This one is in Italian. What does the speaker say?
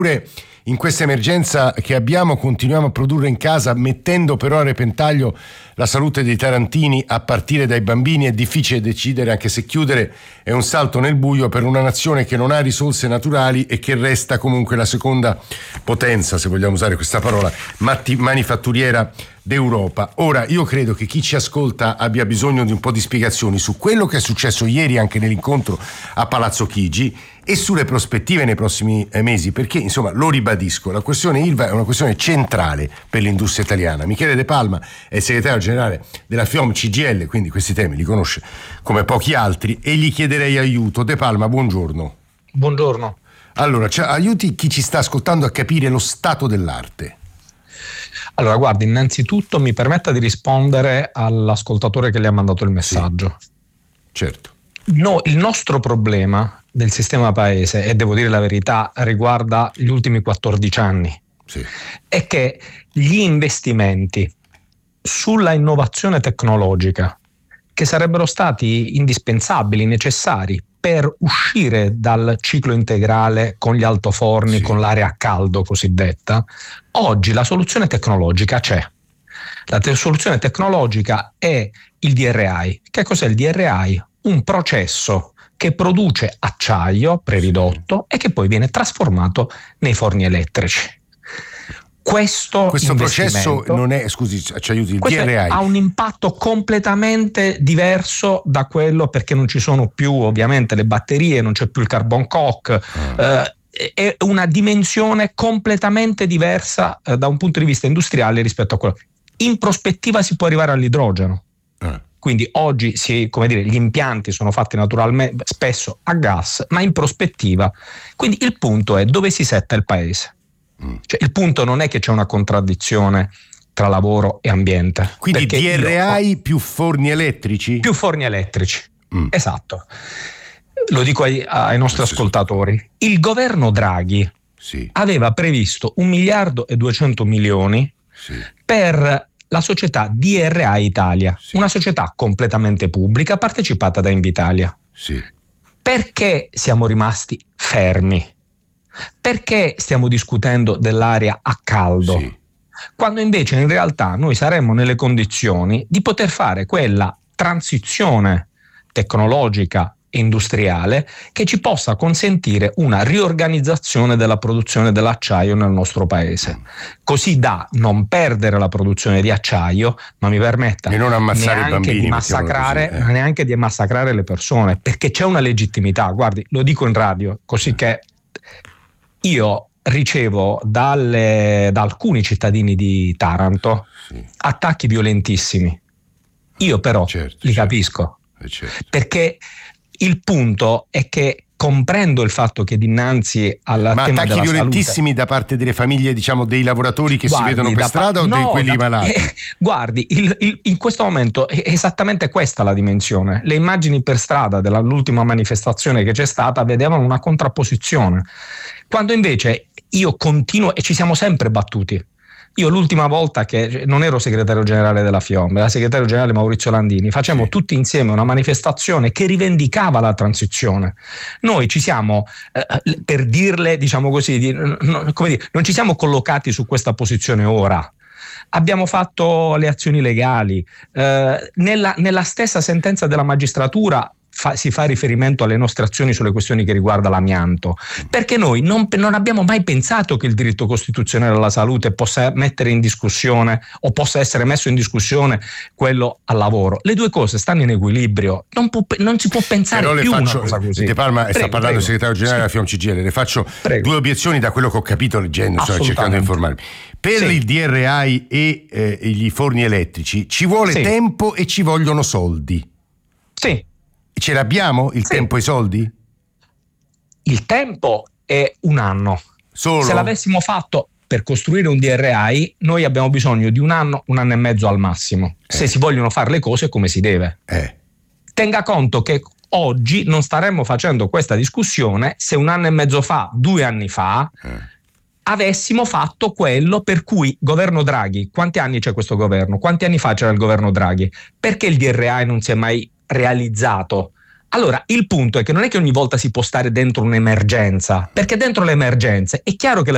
In questa emergenza che abbiamo continuiamo a produrre in casa, mettendo però a repentaglio la salute dei tarantini a partire dai bambini. È difficile decidere, anche se chiudere è un salto nel buio per una nazione che non ha risorse naturali e che resta comunque la seconda potenza, se vogliamo usare questa parola, manifatturiera d'Europa. Ora, io credo che chi ci ascolta abbia bisogno di un po' di spiegazioni su quello che è successo ieri anche nell'incontro a Palazzo Chigi e sulle prospettive nei prossimi mesi, perché insomma, lo ribadisco, la questione Ilva è una questione centrale per l'industria italiana. Michele De Palma è il segretario generale della FIOM CGIL, quindi questi temi li conosce come pochi altri, e gli chiederei aiuto. De Palma, buongiorno. Buongiorno. Allora, aiuti chi ci sta ascoltando a capire lo stato dell'arte. Allora, guardi, innanzitutto mi permetta di rispondere all'ascoltatore che le ha mandato il messaggio. Sì, certo. No, il nostro problema del sistema paese, e devo dire la verità, riguarda gli ultimi 14 anni, sì, è che gli investimenti sulla innovazione tecnologica, che sarebbero stati indispensabili, necessari per uscire dal ciclo integrale con gli altoforni, sì, con l'area a caldo cosiddetta, oggi la soluzione tecnologica c'è. La soluzione tecnologica è il DRI. Che cos'è il DRI? Un processo che produce acciaio preridotto e che poi viene trasformato nei forni elettrici. Questo processo non è, scusi, ci aiuti, il DRI ha un impatto completamente diverso da quello, perché non ci sono più ovviamente le batterie, non c'è più il carbon coke, è una dimensione completamente diversa da un punto di vista industriale rispetto a quello. In prospettiva si può arrivare all'idrogeno. Quindi oggi gli impianti sono fatti naturalmente spesso a gas, ma in prospettiva. Quindi il punto è dove si setta il paese. Cioè, il punto non è che c'è una contraddizione tra lavoro e ambiente. Quindi DRI più forni elettrici? Più forni elettrici, esatto. Lo dico ai nostri ascoltatori. Il governo Draghi aveva previsto 1.200 milioni per la società DRI Italia, una società completamente pubblica partecipata da Invitalia. Perché siamo rimasti fermi? Perché stiamo discutendo dell'area a caldo? Quando invece in realtà noi saremmo nelle condizioni di poter fare quella transizione tecnologica e industriale che ci possa consentire una riorganizzazione della produzione dell'acciaio nel nostro paese, così da non perdere la produzione di acciaio, ma mi permetta e non ammazzare i bambini, neanche di massacrare le persone, perché c'è una legittimità. Guardi, lo dico in radio, così che io ricevo da alcuni cittadini di Taranto attacchi violentissimi. Io però li capisco, perché il punto è che comprendo il fatto che dinanzi al tema della salute... Ma attacchi violentissimi da parte delle famiglie, diciamo, dei lavoratori che si vedono per strada o di quelli malati? Guardi, in questo momento è esattamente questa la dimensione. Le immagini per strada dell'ultima manifestazione che c'è stata vedevano una contrapposizione, quando invece io continuo, e ci siamo sempre battuti. Io l'ultima volta che non ero segretario generale della FIOM, era segretario generale Maurizio Landini, facemmo tutti insieme una manifestazione che rivendicava la transizione. Noi ci siamo, per dirle, diciamo così, non ci siamo collocati su questa posizione ora. Abbiamo fatto le azioni legali. Nella stessa sentenza della magistratura si fa riferimento alle nostre azioni sulle questioni che riguarda l'amianto, perché noi non abbiamo mai pensato che il diritto costituzionale alla salute possa mettere in discussione o possa essere messo in discussione quello al lavoro. Le due cose stanno in equilibrio, non si può pensare più una cosa così. De Palma sta parlando il segretario generale della FIOM CGIL, le faccio due obiezioni da quello che ho capito leggendo, cercando di informarmi. Per il DRI e gli forni elettrici ci vuole tempo e ci vogliono soldi. Ce l'abbiamo il tempo e i soldi? Il tempo è un anno. Solo? Se l'avessimo fatto per costruire un DRI, noi abbiamo bisogno di un anno e mezzo al massimo, se si vogliono fare le cose come si deve. Tenga conto che oggi non staremmo facendo questa discussione se un anno e mezzo fa, 2 anni fa, avessimo fatto quello per cui governo Draghi. Quanti anni c'è questo governo? Quanti anni fa c'era il governo Draghi? Perché il DRI non si è mai realizzato? Allora, il punto è che non è che ogni volta si può stare dentro un'emergenza, perché dentro le emergenze è chiaro che la